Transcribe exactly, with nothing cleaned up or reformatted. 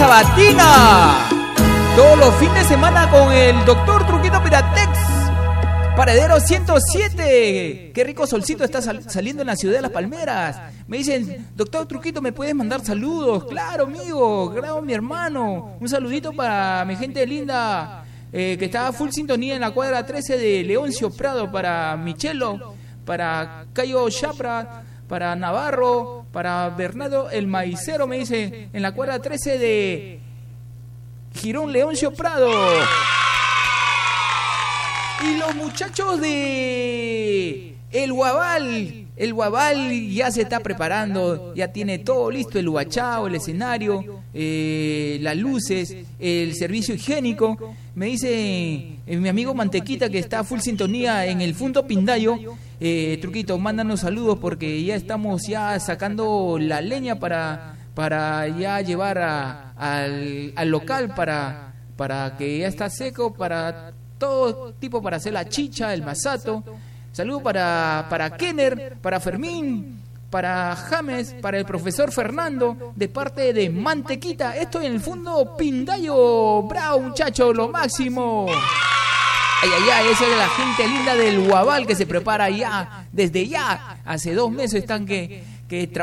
Sabatina. Todos los fines de semana con el doctor Truquito Piratex. Paradero ciento siete. Qué rico solcito está sal saliendo en la ciudad de Las Palmeras. Me dicen, doctor Truquito, ¿me puedes mandar saludos? Claro, amigo, claro, mi hermano. Un saludito para mi gente linda eh, que está full sintonía en la cuadra trece de Leoncio Prado. Para Michelo, para Cayo Chapra, para Navarro, para Bernardo el Maicero, me dice, en la cuadra trece de Girón Leoncio Prado. Y los muchachos de El Guabal, el Guabal ya se está preparando, ya tiene todo listo, el huachao, el escenario, eh, las luces, el servicio higiénico. Me dice eh, mi amigo Mantequita, que está full sintonía en el Fundo Pindayo. eh, Truquito, mándanos saludos porque ya estamos ya sacando la leña para, para ya llevar a, al, al local para, para que ya está seco, para todo tipo, para hacer la chicha, el masato. Saludo para, para Kenner, para Fermín, para James, para el profesor Fernando, de parte de Mantequita. Estoy en el Fundo Pindayo. Bravo, muchacho, lo máximo. Ay, ay, ay, esa es la gente linda del Guabal que se prepara ya, desde ya. Hace dos meses están que, que